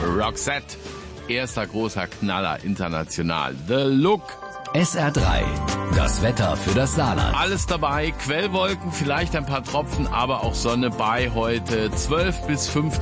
Roxette. Erster großer Knaller international. The Look. SR3, das Wetter für das Saarland. Alles dabei, Quellwolken, vielleicht ein paar Tropfen, aber auch Sonne bei heute. 12 bis 15